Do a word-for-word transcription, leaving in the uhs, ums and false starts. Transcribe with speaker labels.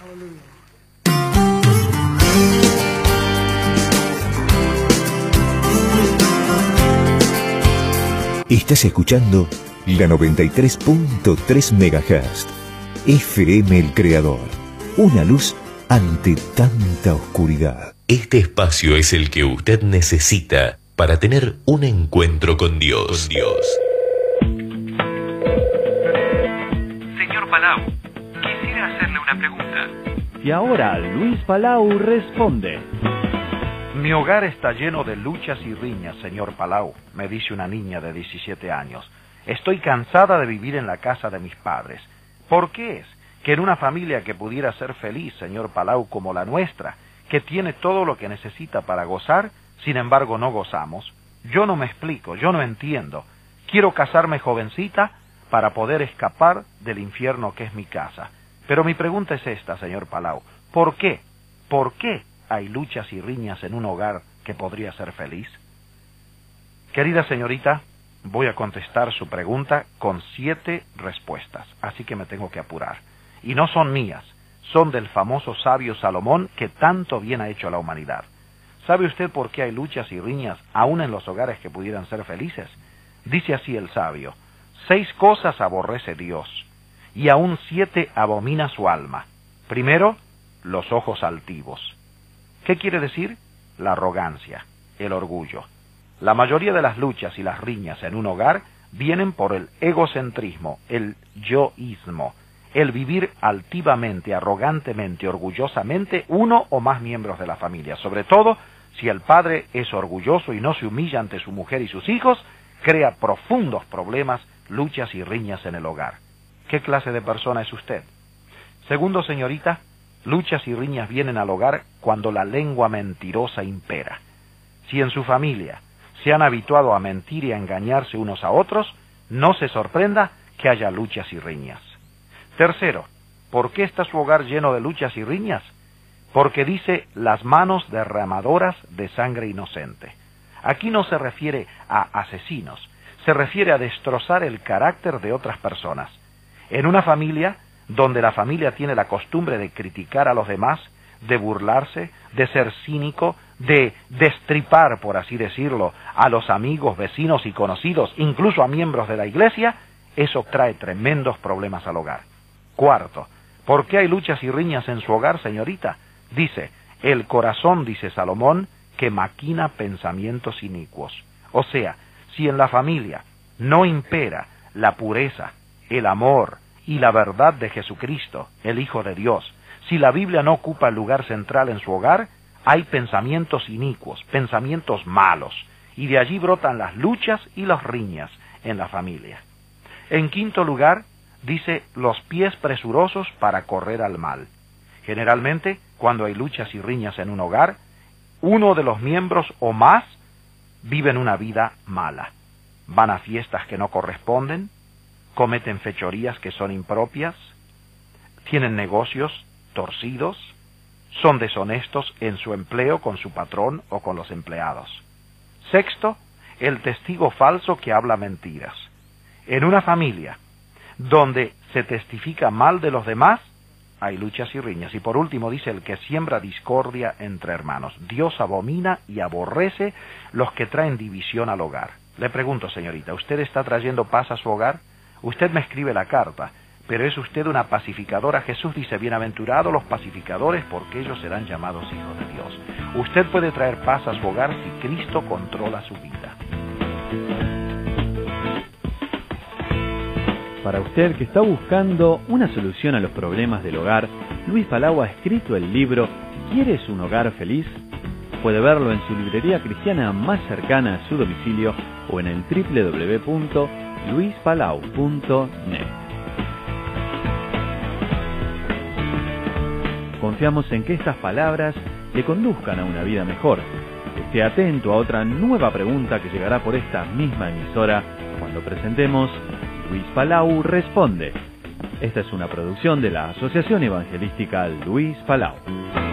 Speaker 1: Estás escuchando la noventa y tres punto tres megahertz. F M El Creador. Una luz ante tanta oscuridad.
Speaker 2: Este espacio es el que usted necesita para tener un encuentro con Dios. Con Dios.
Speaker 3: Señor Palau, quisiera hacerle una pregunta.
Speaker 4: Y ahora Luis Palau responde.
Speaker 5: Mi hogar está lleno de luchas y riñas, señor Palau, me dice una niña de diecisiete años. Estoy cansada de vivir en la casa de mis padres. ¿Por qué es que en una familia que pudiera ser feliz, señor Palau, como la nuestra, que tiene todo lo que necesita para gozar, sin embargo no gozamos? Yo no me explico, yo no entiendo. Quiero casarme jovencita para poder escapar del infierno que es mi casa. Pero mi pregunta es esta, señor Palau. ¿Por qué? ¿Por qué hay luchas y riñas en un hogar que podría ser feliz? Querida señorita, voy a contestar su pregunta con siete respuestas, así que me tengo que apurar. Y no son mías, son del famoso sabio Salomón, que tanto bien ha hecho a la humanidad. ¿Sabe usted por qué hay luchas y riñas aún en los hogares que pudieran ser felices? Dice así el sabio: seis cosas aborrece Dios, y aún siete abomina su alma. Primero, los ojos altivos. ¿Qué quiere decir? La arrogancia, el orgullo. La mayoría de las luchas y las riñas en un hogar vienen por el egocentrismo, el yoísmo, el vivir altivamente, arrogantemente, orgullosamente uno o más miembros de la familia. Sobre todo, si el padre es orgulloso y no se humilla ante su mujer y sus hijos, crea profundos problemas, luchas y riñas en el hogar. ¿Qué clase de persona es usted? Segundo, señorita, luchas y riñas vienen al hogar cuando la lengua mentirosa impera. Si en su familia se han habituado a mentir y a engañarse unos a otros, no se sorprenda que haya luchas y riñas. Tercero, ¿por qué está su hogar lleno de luchas y riñas? Porque dice las manos derramadoras de sangre inocente. Aquí no se refiere a asesinos, se refiere a destrozar el carácter de otras personas. En una familia donde la familia tiene la costumbre de criticar a los demás, de burlarse, de ser cínico, de destripar, por así decirlo, a los amigos, vecinos y conocidos, incluso a miembros de la iglesia, eso trae tremendos problemas al hogar. Cuarto, ¿por qué hay luchas y riñas en su hogar, señorita? Dice, el corazón, dice Salomón, que maquina pensamientos inicuos. O sea, si en la familia no impera la pureza, el amor y la verdad de Jesucristo, el Hijo de Dios, si la Biblia no ocupa el lugar central en su hogar, hay pensamientos inicuos, pensamientos malos, y de allí brotan las luchas y las riñas en la familia. En quinto lugar, dice los pies presurosos para correr al mal. Generalmente, cuando hay luchas y riñas en un hogar, uno de los miembros o más viven una vida mala. Van a fiestas que no corresponden, cometen fechorías que son impropias, tienen negocios torcidos, son deshonestos en su empleo con su patrón o con los empleados. Sexto, el testigo falso que habla mentiras. En una familia donde se testifica mal de los demás, hay luchas y riñas. Y por último dice el que siembra discordia entre hermanos. Dios abomina y aborrece los que traen división al hogar. Le pregunto, señorita, ¿usted está trayendo paz a su hogar? Usted me escribe la carta, pero es usted una pacificadora. Jesús dice, bienaventurados los pacificadores, porque ellos serán llamados hijos de Dios. Usted puede traer paz a su hogar si Cristo controla su vida.
Speaker 4: Para usted que está buscando una solución a los problemas del hogar, Luis Palau ha escrito el libro ¿Quieres un hogar feliz? Puede verlo en su librería cristiana más cercana a su domicilio o en el doble u doble u doble u punto luis palau punto net. Confiamos en que estas palabras le conduzcan a una vida mejor. Esté atento a otra nueva pregunta que llegará por esta misma emisora cuando presentemos Luis Palau Responde. Esta es una producción de la Asociación Evangelística Luis Palau.